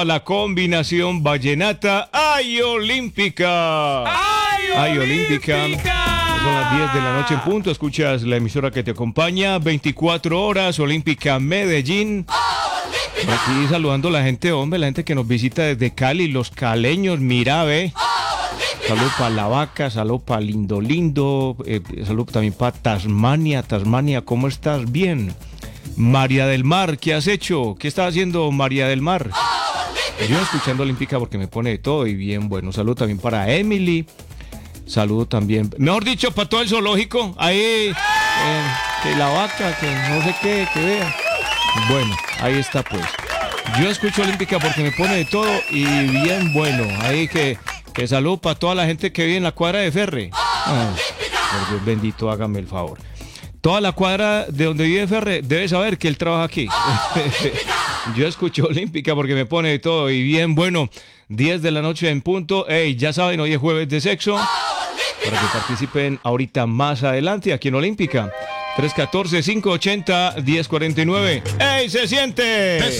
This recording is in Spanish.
La combinación vallenata ay olímpica. ¡Ay, olímpica! Son las 10 de la noche en punto. Escuchas la emisora que te acompaña. 24 horas, Olímpica Medellín. Aquí saludando a la gente, hombre, la gente que nos visita desde Cali, los caleños, mira, ve. Salud para La Vaca, salud para Lindo Lindo, salud también para Tasmania. Tasmania, ¿cómo estás? Bien. María del Mar, ¿qué has hecho? ¿Qué estás haciendo, María del Mar? Yo escuchando Olímpica porque me pone de todo y bien, bueno, saludo también para Emily, saludo también, mejor dicho, para todo el zoológico, ahí, que La Vaca, que no sé qué, que vea. Bueno, ahí está pues. Yo escucho Olímpica porque me pone de todo y bien bueno, ahí que saludo para toda la gente que vive en la cuadra de Ferre. Por Dios bendito, hágame el favor. Toda la cuadra de donde vive Ferre debe saber que él trabaja aquí. Yo escucho Olímpica porque me pone de todo y bien bueno. 10 de la noche en punto. Ey, ya saben, hoy es jueves de sexo. Para que participen ahorita más adelante aquí en Olímpica. 314-580-1049. ¡Ey, se siente!